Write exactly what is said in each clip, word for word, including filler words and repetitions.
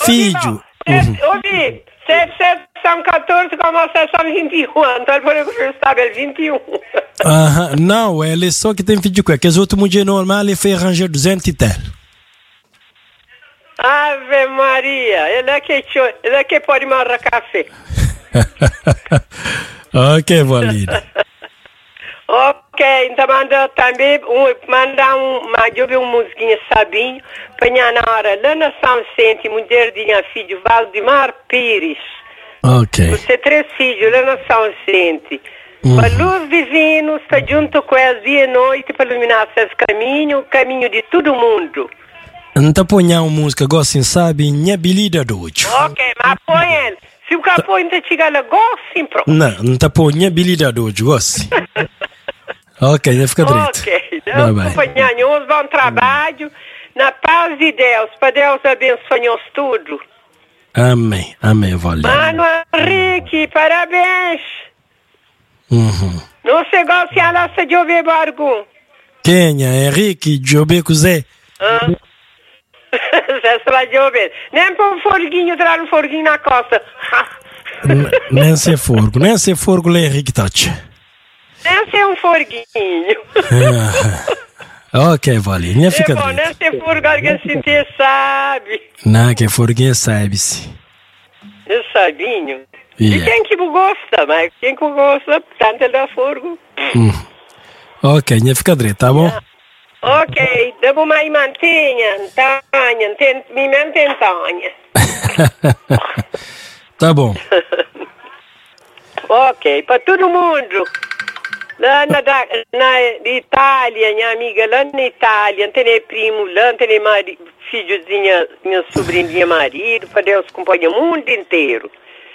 filho. Ouvi, se são catorze, como vocês são vinte e um, então por isso eu estava vinte e um. Aham, não, ele só que tem filho com ele, que os outros mulheres normais, ele fez arranjar duzentos e tal. Ave Maria, ele é que, ele é que pode marrar café. Ok, Valina. Ok, então manda também, um, manda um, eu vi uma musiquinha Sabinho, panha na hora, lá na São Vicente, mulher de minha filho, Valdemar Pires. Ok. Você três filhos lá na São Vicente. Uhum. A luz divina está junto com eles dia e noite para iluminar seus caminhos, o caminho de todo mundo. Não põe uma música, gostem, sabe? Minha belida do hoje. Ok, mas põe ele. Se o capô ainda chegar lá, gostem, pronto. Não, não põe minha belida do hoje, gostem. Ok, já fica direito. Ok, Deus acompanhar-nos, bom trabalho, na paz de Deus, para Deus abençoe-nos tudo. Amém, amém, Valina. Mano Henrique, parabéns. Uhum. Não se gosta a nossa de ouvir barco. Quem é Henrique, Jobê Cusé? Ah. Você vai de ouvir. Nem para um forguinho, tirar um forguinho na costa. Nem ser forgo, nem ser forgo, lá Henrique Tati. Nem ser um forguinho. Ah, ok, Valina, fica é bom, direito. nem ser forgo, alguém se te sabe. Não, que forguinho sabe-se. Eu sabinho. Yeah. E quem que gosta, mas quem que gosta, tanto ele dá forgo. Hum. Ok, já fica direito, tá bom? Yeah. Ok, devo mais mantenha, tanha, me mantém tanha. Tá bom. Ok, para todo mundo. Lá na, na Itália, minha amiga, lá na Itália, tem primo, lá tem mari, filhozinha, minha sobrinha, marido, para Deus acompanhar o mundo inteiro.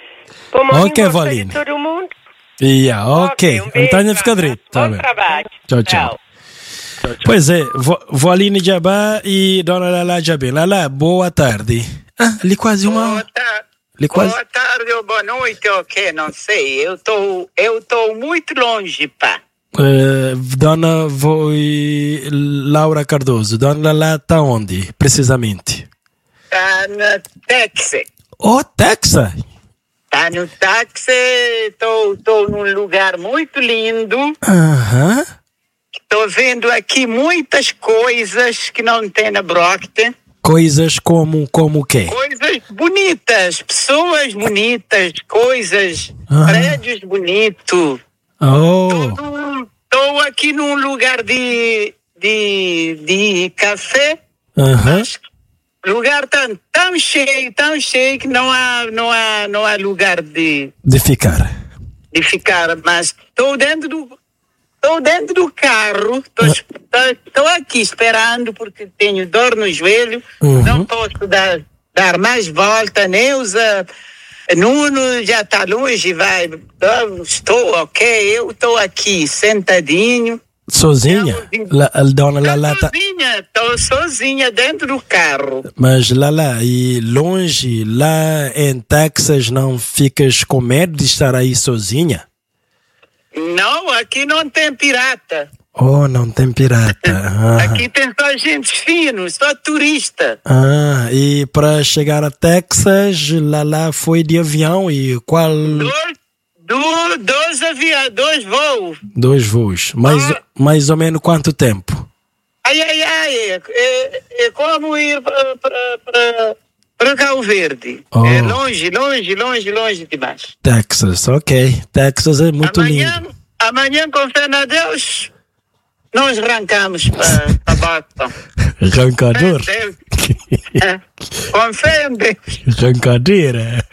Ok, Valina. Todo mundo. Yeah, ok. Okay, um então já fica direito. Tá bom bem. trabalho. Tchau, tchau. Tchau, tchau. Pois é, Valina Jabá e Dona Lala Jabé. Lala, boa tarde. Ah, ali quase uma... Boa tarde. Ali quase... Boa tarde ou boa noite, ok, não sei. Eu tô, eu tô muito longe, pá. Uh, Dona Voi... Laura Cardoso. Dona Lala tá onde, precisamente? Tá no táxi. Oh, Texas? Tá no táxi, tô, tô num lugar muito lindo. Aham. Uh-huh. Tô vendo aqui muitas coisas que não tem na Brockton. Coisas como, como o quê? Coisas bonitas, pessoas bonitas, coisas, ah. prédios bonitos. Oh. Tô, tô aqui num lugar de, de, de café. Aham. Uh-huh. O lugar tão, tão cheio, tão cheio que não há, não há, não há lugar de... De ficar. De ficar, mas estou dentro do... Estou dentro do carro, estou aqui esperando porque tenho dor no joelho, uhum. Não posso dar, dar mais volta, Neuza, Nuno já está longe, vai, estou ok, eu estou aqui sentadinho. Sozinha? La, a dona Lala tá... Sozinha, estou sozinha dentro do carro. Mas Lala, e longe, lá em Texas, não ficas com medo de estar aí sozinha? Não, aqui não tem pirata. Oh, não tem pirata. Ah. Aqui tem só gente fina, só turista. Ah, e para chegar a Texas, Lala foi de avião e qual... Dois, dois, dois aviões, dois voos. Dois voos. Mais, ah. mais ou menos quanto tempo? Ai, ai, ai, é, é como ir para... Para Cabo Verde. Oh. É longe, longe, longe, longe demais. Texas, ok. Texas é muito amanhã, lindo. Amanhã, com fé na Deus, nós arrancamos para Boston. Arrancador? É. Com fé em Deus. Arrancadeira.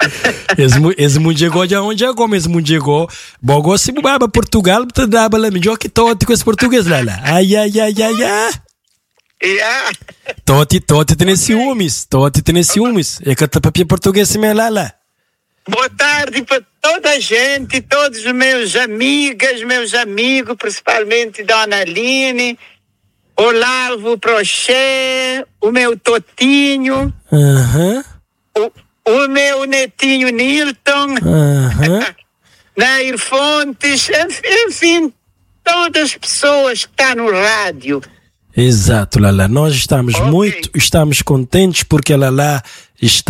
Esse mundo chegou de onde chegou, mas esse mundo chegou. Bogou se baba Portugal, tu dava lá, melhor que todo com esse português lá. Ai, ai, ai, ai, ai. Yeah. Toti, Toti tem ciúmes, Toti tem ciúmes. É que tá papel português se me lá lá. Boa tarde para toda a gente, todos os meus amigas, meus amigos, principalmente Dona Aline, Olavo Proché, o meu Totinho, uh-huh. o, o meu netinho Nilton, uh-huh. Nair Fontes, enfim, todas as pessoas que estão no rádio. Exato, Lala. Nós estamos okay. muito, estamos contentes porque a Lala está